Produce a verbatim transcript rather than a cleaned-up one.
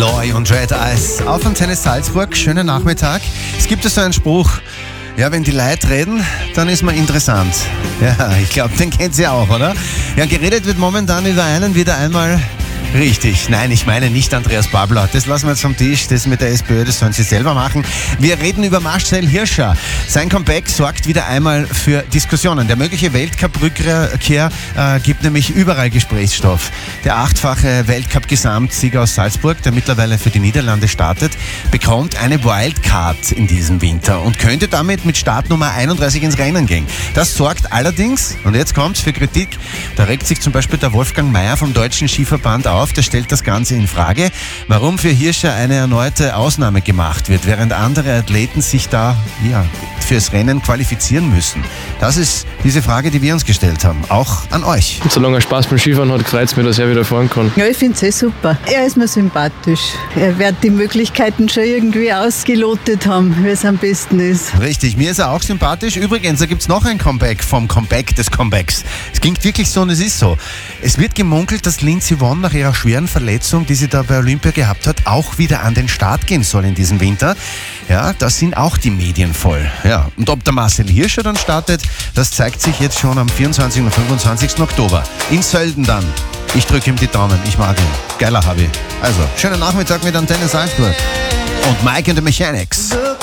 Loy und Red Eyes auf Antenne Salzburg. Schönen Nachmittag. Es gibt so einen Spruch, ja, wenn die Leute reden, dann ist man interessant. Ja, ich glaube, den kennt ihr auch, oder? Ja, geredet wird momentan über einen wieder einmal richtig. Nein, ich meine nicht Andreas Babler. Das lassen wir jetzt vom Tisch. Das mit der SPÖ, das sollen sie selber machen. Wir reden über Marcel Hirscher. Sein Comeback sorgt wieder einmal für Diskussionen. Der mögliche Weltcup-Rückkehr äh, gibt nämlich überall Gesprächsstoff. Der achtfache Weltcup-Gesamtsieger aus Salzburg, der mittlerweile für die Niederlande startet, bekommt eine Wildcard in diesem Winter und könnte damit mit Startnummer einunddreißig ins Rennen gehen. Das sorgt allerdings, und jetzt kommt's, für Kritik. Da regt sich zum Beispiel der Wolfgang Mayer vom Deutschen Skiverband auf. Der stellt das Ganze in Frage, warum für Hirscher eine erneute Ausnahme gemacht wird, während andere Athleten sich da ja, fürs Rennen qualifizieren müssen. Das ist diese Frage, die wir uns gestellt haben, auch an euch. Solange er Spaß beim Skifahren hat, freut es mich, dass er wieder fahren kann. Ja, ich finde es eh super. Er ist mir sympathisch. Er wird die Möglichkeiten schon irgendwie ausgelotet haben, wie es am besten ist. Richtig, mir ist er auch sympathisch. Übrigens, da gibt es noch ein Comeback vom Comeback des Comebacks. Es klingt wirklich so und es ist so. Es wird gemunkelt, dass Lindsey Vonn nach ihrer schweren Verletzung, die sie da bei Olympia gehabt hat, auch wieder an den Start gehen soll in diesem Winter. Ja, da sind auch die Medien voll. Ja, und ob der Marcel Hirscher dann startet, das zeigt sich jetzt schon am vierundzwanzigsten und fünfundzwanzigsten Oktober. In Sölden dann. Ich drücke ihm die Daumen, ich mag ihn. Geiler Hobby. Also, schönen Nachmittag mit Antenne Salzburg und Mike and the Mechanics.